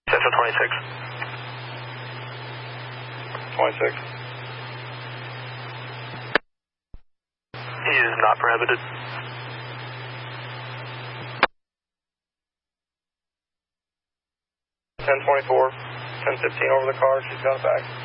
Cessna 26. 26. He is not prohibited. 1024, 1015 over the car, she's got it back.